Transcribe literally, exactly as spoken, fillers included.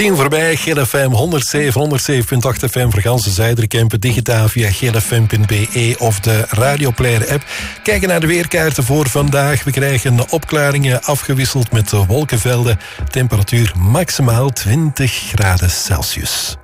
Tien voorbij, G L F M honderdzeven, honderdzeven komma acht F M voor ganse Zuiderkempen. Digitaal via g l f m punt b e of de Radioplayer app. Kijken naar de weerkaarten voor vandaag. We krijgen opklaringen afgewisseld met wolkenvelden. Temperatuur maximaal twintig graden Celsius.